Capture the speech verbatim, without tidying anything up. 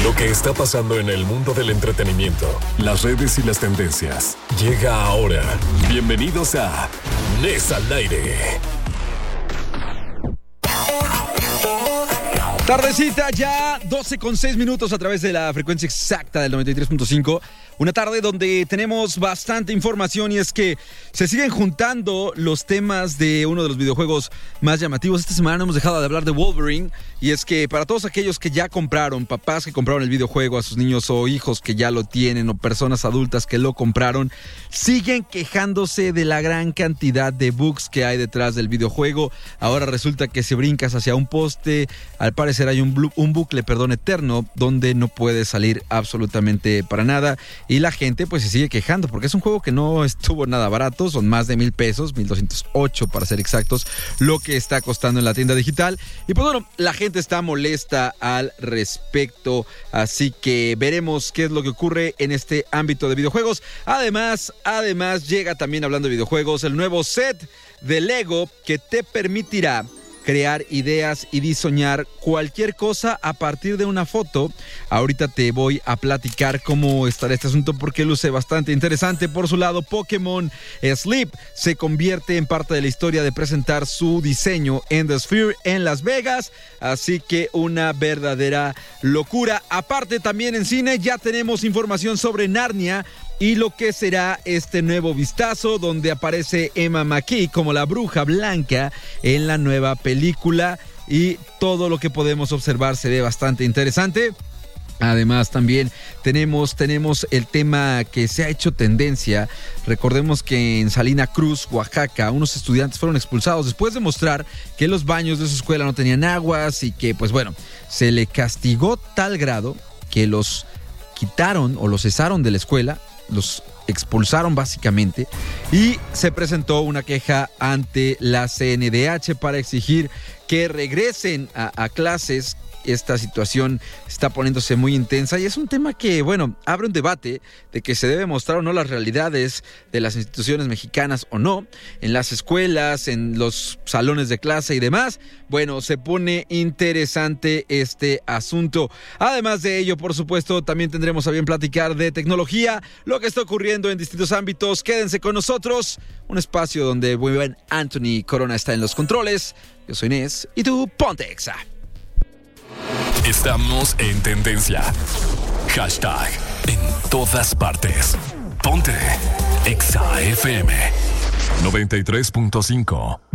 Lo que está pasando en el mundo del entretenimiento, las redes y las tendencias. Llega ahora. Bienvenidos a Nes al Aire. Tardecita ya, doce con seis minutos a través de la frecuencia exacta del noventa y tres punto cinco. Una tarde donde tenemos bastante información y es que se siguen juntando los temas de uno de los videojuegos más llamativos. Esta semana no hemos dejado de hablar de Wolverine y es que para todos aquellos que ya compraron, papás que compraron el videojuego a sus niños o hijos que ya lo tienen o personas adultas que lo compraron, siguen quejándose de la gran cantidad de bugs que hay detrás del videojuego. Ahora resulta que si brincas hacia un poste, al parecer hay un, blu- un bucle, perdón, eterno donde no puedes salir absolutamente para nada. Y la gente pues se sigue quejando porque es un juego que no estuvo nada barato, son más de mil pesos, mil doscientos ocho para ser exactos, lo que está costando en la tienda digital. Y pues bueno, la gente está molesta al respecto, así que veremos qué es lo que ocurre en este ámbito de videojuegos. Además, además llega también, hablando de videojuegos, el nuevo set de Lego que te permitirá crear ideas y diseñar cualquier cosa a partir de una foto. Ahorita te voy a platicar cómo estará este asunto porque luce bastante interesante. Por su lado, Pokémon Sleep se convierte en parte de la historia de presentar su diseño en The Sphere en Las Vegas, así que una verdadera locura. Aparte, también en cine ya tenemos información sobre Narnia y lo que será este nuevo vistazo donde aparece Emma McKee como la Bruja Blanca en la nueva película y todo lo que podemos observar se ve bastante interesante. Además también tenemos, tenemos el tema que se ha hecho tendencia. Recordemos que en Salina Cruz, Oaxaca, unos estudiantes fueron expulsados después de mostrar que los baños de su escuela no tenían aguas y que pues bueno, se le castigó tal grado que los quitaron o los cesaron de la escuela, los expulsaron básicamente y se presentó una queja ante la C N D H para exigir que regresen a, a clases. Esta situación está poniéndose muy intensa y es un tema que, bueno, abre un debate de que se debe mostrar o no las realidades de las instituciones mexicanas o no, en las escuelas, en los salones de clase y demás. Bueno, se pone interesante este asunto. Además de ello, por supuesto, también tendremos a bien platicar de tecnología, lo que está ocurriendo en distintos ámbitos. Quédense con nosotros, un espacio donde buen Anthony Corona está en los controles. Yo soy Nes y tú ponte Exa. Estamos en tendencia. Hashtag en todas partes. Ponte Exa F M noventa y tres punto cinco.